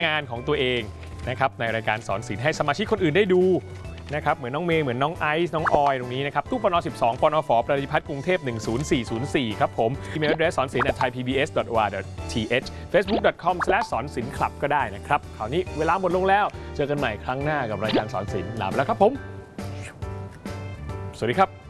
งานของตัวเองนะครับในรายการสอนศิลป์ให้สมาชิกคนอื่นได้ดูนะครับเหมือนน้องเมย์เหมือนน้องไอซ์น้องออยตรงนี้นะครับตู้ปน12ปนฟประดิพัฒน์กรุงเทพ10404ครับผมอีเมล address สอนศิลป์ @thaipbs.or.th facebook.com/ สอนศิลป์คลับก็ได้นะครับคราวนี้เวลาหมดลงแล้วเจอกันใหม่ครั้งหน้ากับรายการสอนศิลป์ลาไปแล้วครับผมสวัสดีครับ